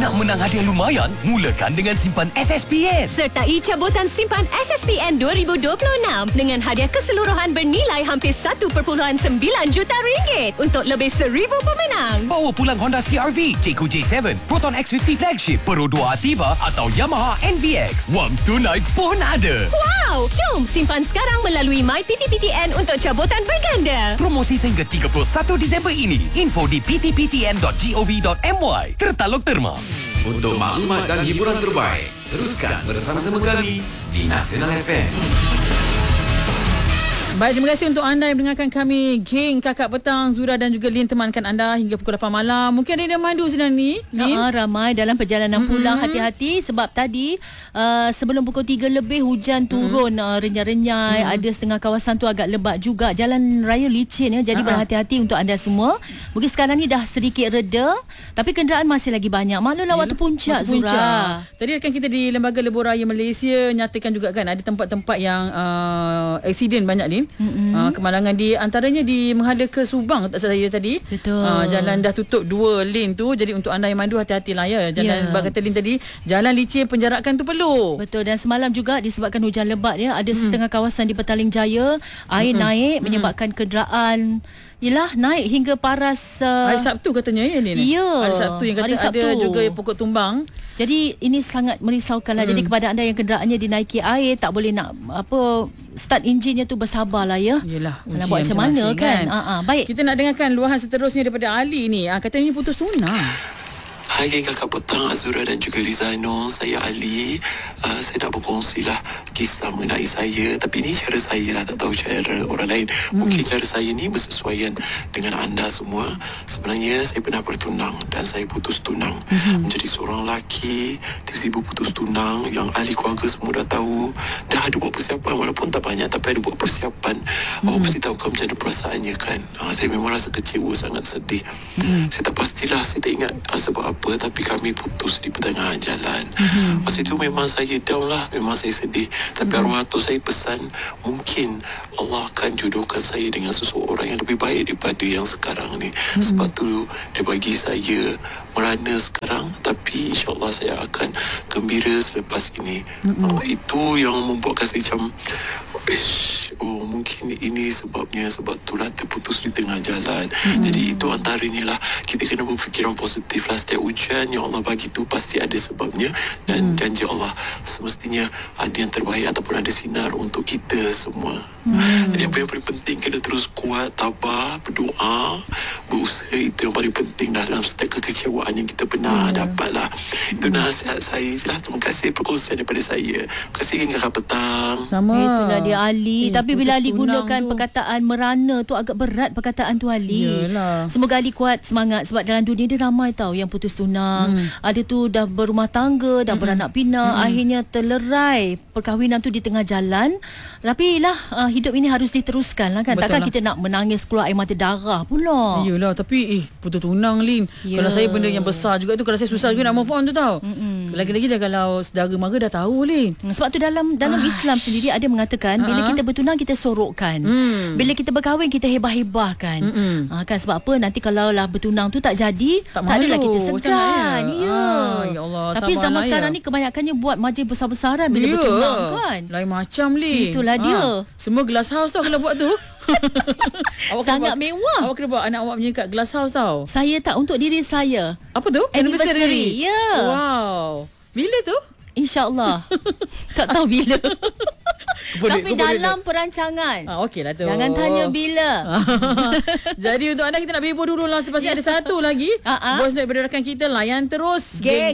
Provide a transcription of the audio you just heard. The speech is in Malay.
Nak menang hadiah lumayan? Mulakan dengan simpan SSPN. Sertai cabutan simpan SSPN 2026 dengan hadiah keseluruhan bernilai hampir 1.9 juta ringgit untuk lebih 1,000 pemenang. Bawa pulang Honda CR-V, Jayco J7, Proton X50 Flagship, Pro 2 Ativa atau Yamaha NVX. Wang tunai pun ada. Wow! Jom simpan sekarang melalui MyPTPTN untuk cabutan berganda. Promosi sehingga 31 Disember ini. Info di ptptn.gov.my. Tertaluk terma. Untuk maklumat dan hiburan terbaik, teruskan bersama-sama kami di Nasional FM. Baik, terima kasih untuk anda yang mendengarkan kami, geng Kakak Petang. Zura dan juga Lin temankan anda hingga pukul 8 malam. Mungkin ada yang mandu sedang ni, Lin? Ramai dalam perjalanan pulang. Hati-hati sebab tadi sebelum pukul 3 lebih hujan turun renyai-renyai. Ada setengah kawasan tu agak lebat juga. Jalan raya licin ya. Jadi berhati-hati untuk anda semua. Mungkin sekarang ni dah sedikit reda, tapi kenderaan masih lagi banyak. Maklumlah waktu puncak, Zura. Tadi rekan kita di Lembaga Lebuh Raya Malaysia nyatakan juga kan ada tempat-tempat yang aksiden banyak, Lin. Kemalangan di antaranya di menghadap ke Subang tak salah saya tadi. Betul. Jalan dah tutup 2 lane tu. Jadi untuk anda yang mandu hati-hatilah ya. Jalan kata Lin tadi, jalan licin, penjarakan tu perlu. Betul. Dan semalam juga disebabkan hujan lebat ya, ada setengah kawasan di Petaling Jaya air naik menyebabkan kenderaan naik hingga paras hari Sabtu katanya ya, Lin. Ya. Hari Sabtu yang kata ada juga pokok tumbang. Jadi ini sangat merisaukan lah. Jadi kepada anda yang kenderaannya dinaiki air, tak boleh nak start enjinnya tu, bersabarlah ya. Yelah, nak buat macam mana kan. Baik. Kita nak dengarkan luahan seterusnya daripada Ali ni. Katanya putus tunang. Hai geng Kakak Petang, Azura dan juga Rizano. Saya Ali. Saya nak berkongsi lah kisah mengenai saya. Tapi ini cara saya lah, tak tahu cara orang lain. Mungkin cara saya ni bersesuaian dengan anda semua. Sebenarnya saya pernah bertunang dan saya putus tunang. Menjadi seorang lelaki, tiba-tiba putus tunang yang ahli keluarga semua dah tahu. Dah ada buat persiapan, walaupun tak banyak tapi ada buat persiapan. Awak mesti tahu kan macam mana perasaannya kan. Saya memang rasa kecewa, sangat sedih. Saya tak pastilah, saya tak ingat sebab apa, tapi kami putus di pertengahan jalan. Masa itu memang saya down lah, memang saya sedih. Tapi arwah tu saya pesan, mungkin Allah akan jodohkan saya dengan seseorang yang lebih baik daripada yang sekarang ni. Sebab tu dia bagi saya merana sekarang, tapi insyaAllah saya akan gembira selepas ini. Itu yang membuatkan saya macam mungkin ini sebabnya, sebab itulah terputus di tengah jalan. Jadi itu antaranya lah. Kita kena berfikiran positif lah. Setiap ujian yang Allah bagi tu pasti ada sebabnya. Dan janji Allah semestinya ada yang terbaik ataupun ada sinar untuk kita semua. Jadi apa yang paling penting, kena terus kuat, tabah, berdoa, berusaha. Itu yang paling penting dah dalam setiap kekecewaan yang kita pernah dapat lah. Itu nasihat saya je lah. Terima kasih perkongsian daripada saya. Terima kasih geng Kakak Petang. Sama. Itulah dia Ali. Tapi bila Ali gunakan tu perkataan merana tu, agak berat perkataan tu Ali. Yelah. Semoga Ali kuat semangat sebab dalam dunia dia ramai tahu yang putus tunang. Ada tu dah berumah tangga, dah beranak pinak, akhirnya terlerai perkahwinan tu di tengah jalan. Tapi lah hidup ini harus diteruskan lah kan. Betul Takkan lah. kita nak menangis keluar air mata darah pula. Yelah, tapi putus tunang, Lin. Kalau saya benda yang besar juga tu, kalau saya susah juga nak move on tu tau. Lagi-lagi dah kalau saudara mara dah tahu, Lin. Sebab tu dalam Islam sendiri ada mengatakan bila kita bertunang kita sorokkan. Bila kita berkahwin kita hebah-hebahkan. Kan sebab apa, nanti kalau lah bertunang tu tak jadi, tak adalah kita segan. Ya. Ya Allah, tapi zaman sekarang ni kebanyakannya buat majlis besar-besaran bila bertunang kan. Lain macam, Lin. Itulah dia. Semua glass house tau kalau buat tu. Sangat mewah. Awak kena buat anak awak punya kat glass house tau. Saya tak, untuk diri saya. Apa tu? Anniversary. Ya. Wow. Bila tu? InsyaAllah. Tak tahu bila. Tapi dalam perancangan. Okeylah tu. Jangan tanya bila. Jadi untuk anda, kita nak bebel dulu lah. Selepas ni ada satu lagi. Voice note daripada rakan kita. Layan terus. Geng